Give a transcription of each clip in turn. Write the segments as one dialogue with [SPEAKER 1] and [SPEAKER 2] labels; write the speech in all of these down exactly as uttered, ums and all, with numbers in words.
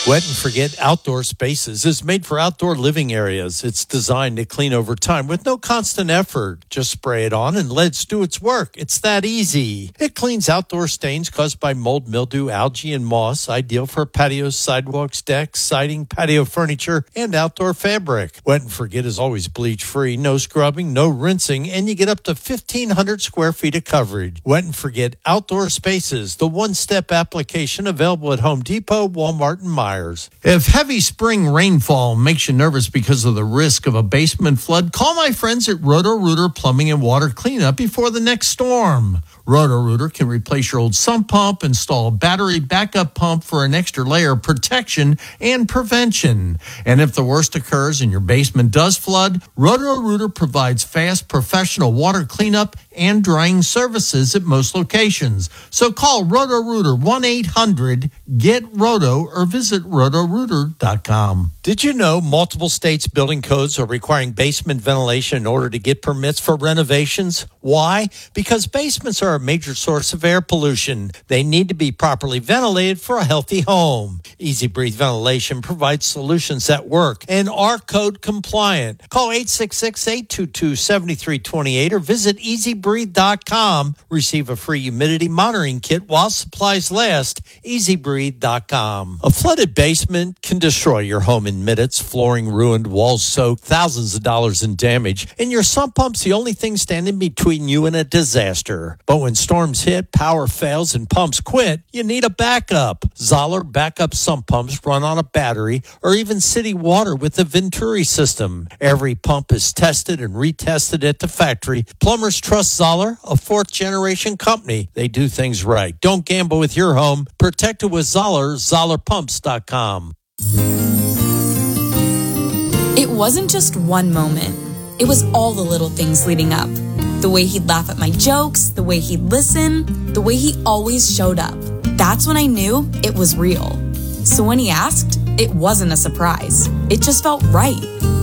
[SPEAKER 1] Wet and Forget Outdoor Spaces is made for outdoor living areas. It's designed to clean over time with no constant effort. Just spray it on and let it do its work. It's that easy. It cleans outdoor stains caused by mold, mildew, algae, and moss, ideal for patios, sidewalks, decks, siding, patio furniture, and outdoor fabric. Wet and Forget is always bleach-free, no scrubbing, no rinsing, and you get up to fifteen hundred square feet of coverage. Wet and Forget Outdoor Spaces, the one-step application available at Home Depot, Walmart, and Meijer. If heavy spring rainfall makes you nervous because of the risk of a basement flood, call my friends at Roto-Rooter Plumbing and Water Cleanup before the next storm. Roto-Rooter can replace your old sump pump, install a battery backup pump for an extra layer of protection and prevention. And if the worst occurs and your basement does flood, Roto-Rooter provides fast professional water cleanup and drying services at most locations. So call Roto-Rooter one eight hundred get roto or visit roto rooter dot com. Did you know multiple states' building codes are requiring basement ventilation in order to get permits for renovations? Why? Because basements are a major source of air pollution. They need to be properly ventilated for a healthy home. Easy Breathe Ventilation provides solutions that work and are code compliant. Call eight six six, eight two two, seven three two eight or visit easy breathe dot com. Receive a free humidity monitoring kit while supplies last. easy breathe dot com. A flooded basement can destroy your home in minutes. Flooring ruined, walls soaked, thousands of dollars in damage, and your sump pump's the only thing standing between you and a disaster. But when storms hit, power fails, and pumps quit, you need a backup. Zoller backup sump pumps run on a battery or even city water with the Venturi system. Every pump is tested and retested at the factory. Plumbers trust Zoller, a fourth-generation company. They do things right. Don't gamble with your home. Protect it with Zoller, zoller pumps dot com.
[SPEAKER 2] It wasn't just one moment. It was all the little things leading up. The way he'd laugh at my jokes, the way he'd listen, the way he always showed up. That's when I knew it was real. So when he asked, it wasn't a surprise. It just felt right.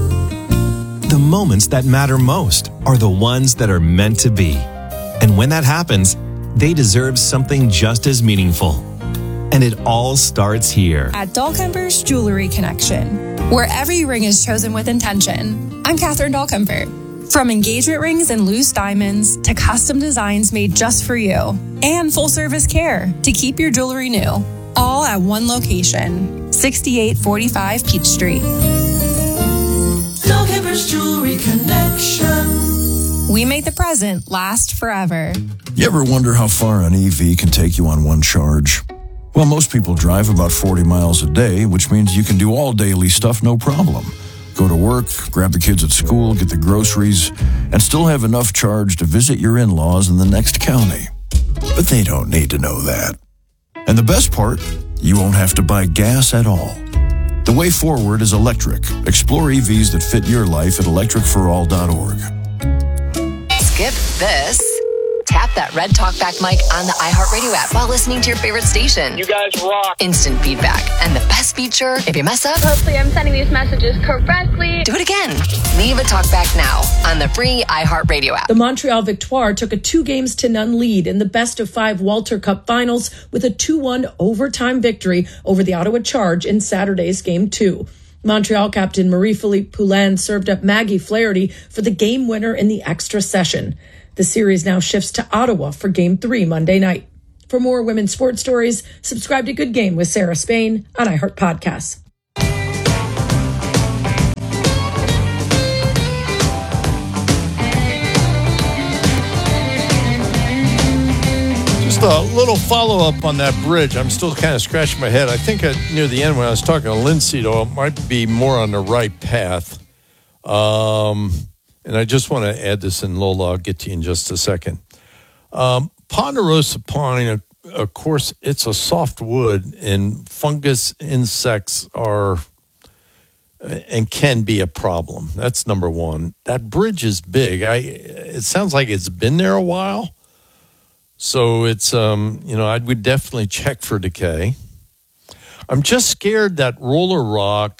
[SPEAKER 3] The moments that matter most are the ones that are meant to be. And when that happens, they deserve something just as meaningful. And it all starts here.
[SPEAKER 4] At Dahlkemper's Jewelry Connection, where every ring is chosen with intention. I'm Catherine Dahlkemper. From engagement rings and loose diamonds to custom designs made just for you and full service care to keep your jewelry new. All at one location, sixty-eight forty-five Peach Street.
[SPEAKER 5] Dahlkemper's Jewelry Connection.
[SPEAKER 4] We make the present last forever.
[SPEAKER 6] You ever wonder how far an E V can take you on one charge? Well, most people drive about forty miles a day, which means you can do all daily stuff no problem. Go to work, grab the kids at school, get the groceries, and still have enough charge to visit your in-laws in the next county. But they don't need to know that. And the best part, you won't have to buy gas at all. The way forward is electric. Explore E Vs that fit your life at electric for all dot org.
[SPEAKER 7] Skip this. Tap that red talkback mic on the iHeartRadio app while listening to your favorite station.
[SPEAKER 8] You guys rock.
[SPEAKER 7] Instant feedback. And the best feature, if you mess up,
[SPEAKER 9] hopefully I'm sending these messages correctly.
[SPEAKER 7] Do it again. Leave a talkback now on the free iHeartRadio app.
[SPEAKER 10] The Montreal Victoire took a two games to none lead in the best of five Walter Cup finals with a two one overtime victory over the Ottawa Charge in Saturday's game two. Montreal captain Marie-Philippe Poulin served up Maggie Flaherty for the game winner in the extra session. The series now shifts to Ottawa for Game three Monday night. For more women's sports stories, subscribe to Good Game with Sarah Spain on iHeart Podcasts.
[SPEAKER 1] Just a little follow-up on that bridge. I'm still kind of scratching my head. I think at, near the end when I was talking to Lindsay, though, it might be more on the right path. Um... And I just want to add this in, Lola. I'll get to you in just a second. Um, Ponderosa pine, of course, it's a soft wood, and fungus insects are and can be a problem. That's number one. That bridge is big. I. It sounds like it's been there a while. So it's, um, you know, I would definitely check for decay. I'm just scared that roller rock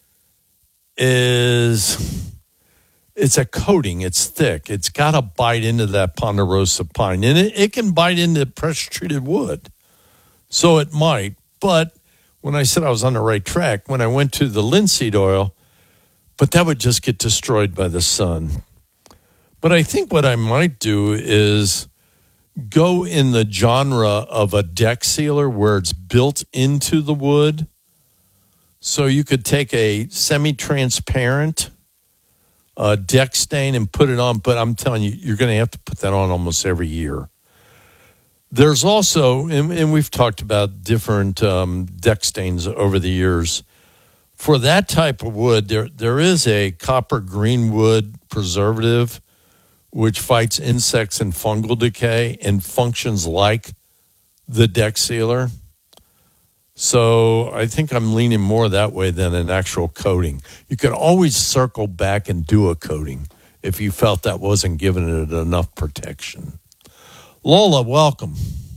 [SPEAKER 1] is... It's a coating. It's thick. It's got to bite into that ponderosa pine. And it, it can bite into pressure-treated wood. So it might. But when I said I was on the right track, when I went to the linseed oil, but that would just get destroyed by the sun. But I think what I might do is go in the genre of a deck sealer where it's built into the wood. So you could take a semi-transparent uh, deck stain and put it on, but I'm telling you, you're going to have to put that on almost every year. There's also, and, and we've talked about different um, deck stains over the years. For that type of wood, there there is a copper green wood preservative which fights insects and fungal decay and functions like the deck sealer. So I think I'm leaning more that way than an actual coating. You could always circle back and do a coating if you felt that wasn't giving it enough protection. Lola, welcome.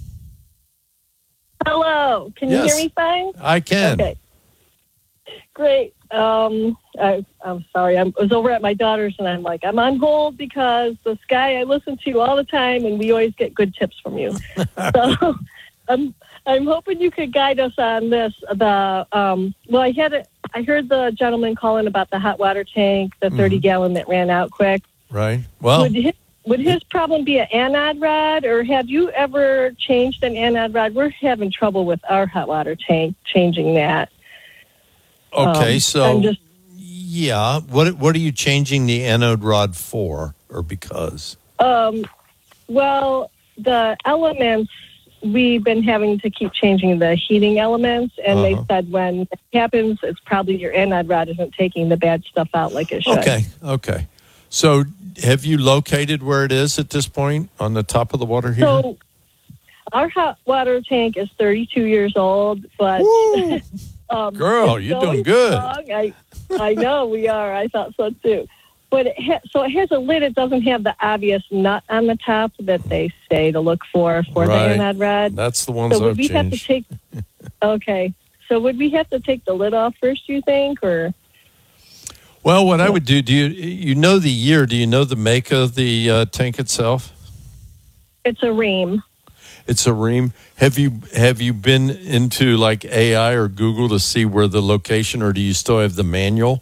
[SPEAKER 8] Hello. Can
[SPEAKER 1] Yes,
[SPEAKER 8] you hear me fine?
[SPEAKER 1] I can.
[SPEAKER 8] Okay. Great. Um, I, I'm sorry. I was over at my daughter's, and I'm like, I'm on hold because this guy I listen to all the time, and we always get good tips from you. So I'm I'm hoping you could guide us on this. The um, well, I had a, I heard the gentleman calling about the hot water tank, the thirty gallon that ran out quick.
[SPEAKER 1] Right. Well,
[SPEAKER 8] Would his, would his problem be an anode rod, or have you ever changed an anode rod? We're having trouble with our hot water tank changing that.
[SPEAKER 1] okay,
[SPEAKER 8] Um,
[SPEAKER 1] so
[SPEAKER 8] I'm just
[SPEAKER 1] yeah, what what are you changing the anode rod for, or because?
[SPEAKER 8] Um, well, the elements, we've been having to keep changing the heating elements, and
[SPEAKER 1] Uh-huh.
[SPEAKER 8] they said when it happens, it's probably your anode rod isn't taking the bad stuff out like it should.
[SPEAKER 1] Okay, okay. So have you located where it is at this point on the top of the water heater?
[SPEAKER 8] So our hot water tank is thirty-two years old, but
[SPEAKER 1] Woo!
[SPEAKER 8] um,
[SPEAKER 1] Girl,
[SPEAKER 8] it's
[SPEAKER 1] you're
[SPEAKER 8] going
[SPEAKER 1] doing good.
[SPEAKER 8] strong. I, I know we are. I thought so too. But it ha- so it has a lid. It doesn't have the obvious nut on the top that they say to look for for
[SPEAKER 1] Right.
[SPEAKER 8] the anode rod.
[SPEAKER 1] That's the ones
[SPEAKER 8] So would
[SPEAKER 1] I've
[SPEAKER 8] we have to
[SPEAKER 1] changed.
[SPEAKER 8] take? Okay. So would we have to take the lid off first? You think, or
[SPEAKER 1] Well, what I would do, do you you know the year? Do you know the make of the uh, tank itself?
[SPEAKER 8] it's a ream?
[SPEAKER 1] It's a ream. Have you have you been into like A I or Google to see where the location, or do you still have the manual?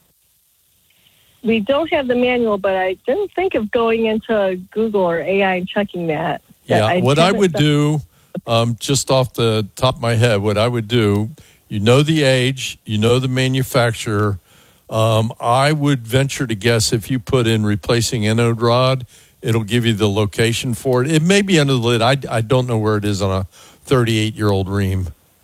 [SPEAKER 8] We don't have the manual, but I didn't think of going into Google or A I and checking that.
[SPEAKER 1] Yeah,
[SPEAKER 8] That
[SPEAKER 1] what I
[SPEAKER 8] haven't
[SPEAKER 1] would
[SPEAKER 8] done-
[SPEAKER 1] do, um, just off the top of my head, what I would do, you know the age, you know the manufacturer. Um, I would venture to guess if you put in replacing anode rod, it'll give you the location for it. It may be under the lid. I, I don't know where it is on a thirty-eight-year-old ream.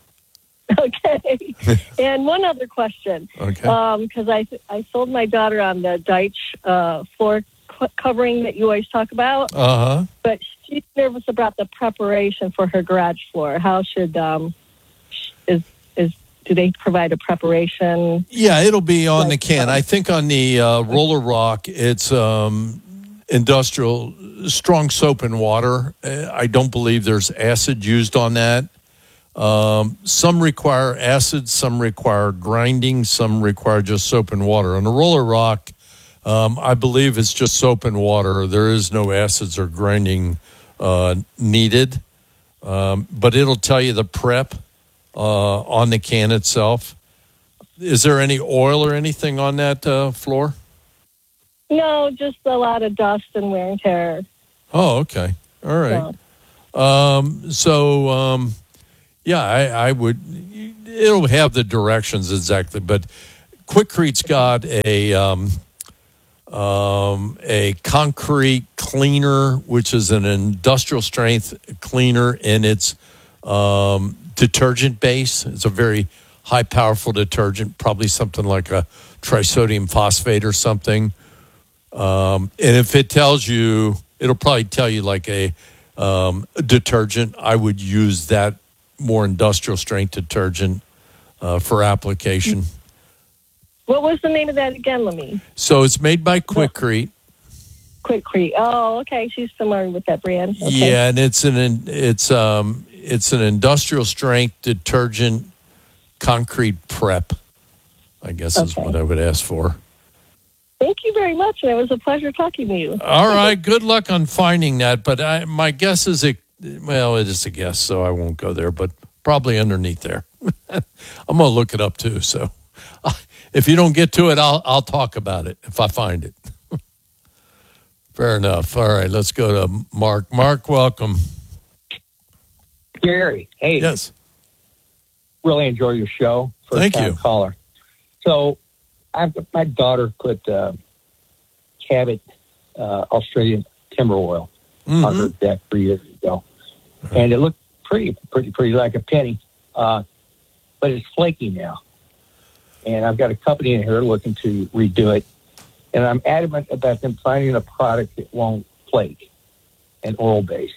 [SPEAKER 8] Okay. And one other question.
[SPEAKER 1] Okay.
[SPEAKER 8] Because I I sold my daughter on the Deitch uh, floor co- covering that you always talk about,
[SPEAKER 1] Uh-huh.
[SPEAKER 8] but she's nervous about the preparation for her garage floor. How should um is is do they provide a preparation?
[SPEAKER 1] Yeah, it'll be on the
[SPEAKER 8] Like,
[SPEAKER 1] can.
[SPEAKER 8] um,
[SPEAKER 1] I think on the uh, Roller Rock, it's um, industrial, strong soap and water. Uh, I don't believe there's acid used on that. Um, some require acid, some require grinding, some require just soap and water. On the Roller Rock, um, I believe it's just soap and water. There is no acids or grinding uh, needed, um, but it'll tell you the prep uh, on the can itself. Is there any oil or anything on that uh, floor?
[SPEAKER 8] No, just a lot of dust and wear and tear.
[SPEAKER 1] Oh, okay. All right.
[SPEAKER 8] So,
[SPEAKER 1] Um, so, um, yeah, I, I would, it'll have the directions exactly, but Quickcrete's got a, um, um, a concrete cleaner, which is an industrial strength cleaner, and it's um, detergent base. It's a very high powerful detergent, probably something like a trisodium phosphate or something. Um, and if it tells you, it'll probably tell you like a, um, a detergent. I would use that more industrial strength detergent uh, for application.
[SPEAKER 8] what was the name of that again, Lemmy?
[SPEAKER 1] So it's made by Quickcrete.
[SPEAKER 8] Quickcrete. Oh, okay. She's familiar with that brand. Okay.
[SPEAKER 1] Yeah, and it's an it's um it's an industrial strength detergent concrete prep, I guess is
[SPEAKER 8] Okay.
[SPEAKER 1] what I would ask for.
[SPEAKER 8] Thank you very much. And it was a pleasure talking to you.
[SPEAKER 1] All right, good luck on finding that. But I, my guess is it. Well, it is a guess, so I won't go there. But probably underneath there. I'm going to look it up too. So uh, if you don't get to it, I'll I'll talk about it if I find it. Fair enough. All right, let's go to Mark. Mark, welcome.
[SPEAKER 11] Gary, hey.
[SPEAKER 1] Yes.
[SPEAKER 11] Really enjoy your show. First
[SPEAKER 1] Thank
[SPEAKER 11] time
[SPEAKER 1] you.
[SPEAKER 11] Caller. So, I've, my daughter put uh, Cabot uh, Australian timber oil
[SPEAKER 1] mm-hmm.
[SPEAKER 11] on her deck three years ago, uh-huh. and it looked pretty, pretty, pretty like a penny. Uh, but it's flaky now, and I've got a company in here looking to redo it, and I'm adamant about them finding a product that won't flake, and oil based.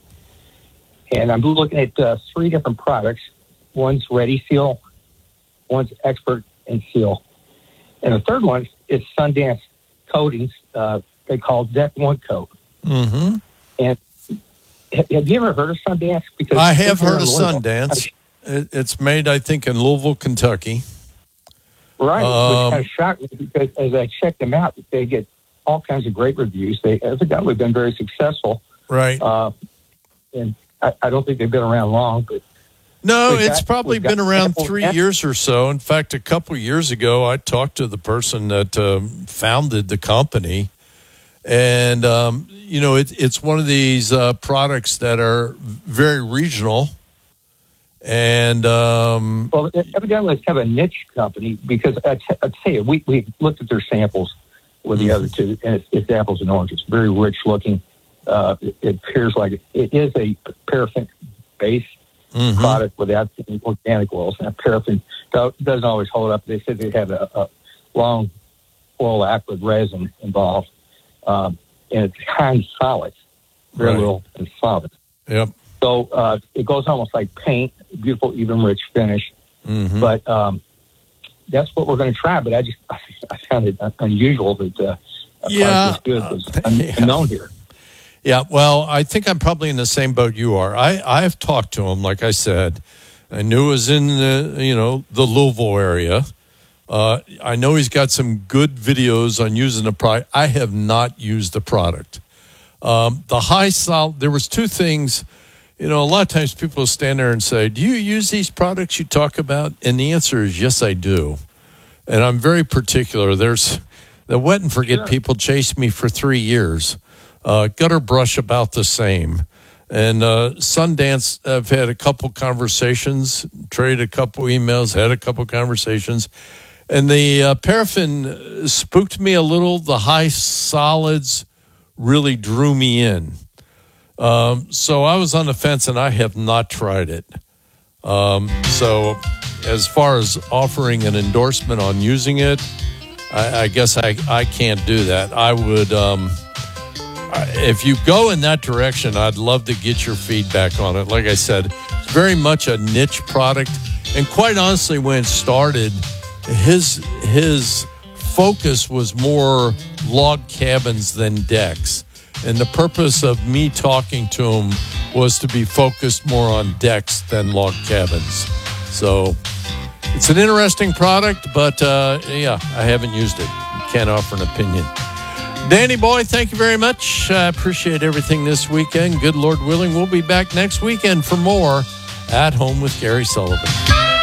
[SPEAKER 11] And I'm looking at uh, three different products. One's Ready Seal, one's Expert and Seal, and the third one is Sundance Coatings. Uh, they call Deck One Coat.
[SPEAKER 1] Mm-hmm.
[SPEAKER 11] And have you ever heard of Sundance? Because
[SPEAKER 1] I have heard of Sundance. It's made, I think, in Louisville, Kentucky.
[SPEAKER 11] Right,
[SPEAKER 1] um,
[SPEAKER 11] which kind of shocked me because as I checked them out, they get all kinds of great reviews. They evidently been very successful.
[SPEAKER 1] Right.
[SPEAKER 11] Uh, and I, I don't think they've been around long, but
[SPEAKER 1] no,
[SPEAKER 11] got,
[SPEAKER 1] it's probably been around three
[SPEAKER 11] Apple.
[SPEAKER 1] years or so. In fact, a couple years ago, I talked to the person that um, founded the company. And, um, you know, it, it's one of these uh, products that are very regional. And, um,
[SPEAKER 11] well, evidently it's kind of a niche company because I, t- I tell you, we, we looked at their samples with the mm-hmm. other two, and it's, it's apples and oranges. Very rich looking. Uh, it, it appears like it, it is a paraffin based mm-hmm. product without any organic oils. And paraffin doesn't always hold up. They said they have a, a long oil acrid resin involved. Um, and it's kind of solid, very
[SPEAKER 1] right.
[SPEAKER 11] little and solid.
[SPEAKER 1] Yep.
[SPEAKER 11] So uh, it goes almost like paint, beautiful, even rich finish. Mm-hmm. But um, that's what we're going to try. But I just I found it unusual that uh, a
[SPEAKER 1] yeah.
[SPEAKER 11] product this good was uh, yeah. unknown here.
[SPEAKER 1] Yeah, well, I think I'm probably in the same boat you are. I I've talked to him, like I said. I knew it was in the you know the Louisville area. Uh, I know he's got some good videos on using the product. I have not used the product. Um, the high sol. There was two things. You know, a lot of times people stand there and say, "Do you use these products you talk about?" And the answer is yes, I do. And I'm very particular. There's the wet and forget sure. people chased me for three years. Uh, gutter brush about the same. And uh, Sundance, I've had a couple conversations, traded a couple emails, had a couple conversations. And the uh, paraffin spooked me a little. The high solids really drew me in. Um, so I was on the fence, and I have not tried it. Um, so as far as offering an endorsement on using it, I, I guess I, I can't do that. I would, um, if you go in that direction, I'd love to get your feedback on it. Like I said, it's very much a niche product. And quite honestly, when it started, his his focus was more log cabins than decks. And the purpose of me talking to him was to be focused more on decks than log cabins. So it's an interesting product, but uh, yeah, I haven't used it. Can't offer an opinion. Danny boy, thank you very much. I appreciate everything this weekend. Good Lord willing, we'll be back next weekend for more At Home with Gary Sullivan.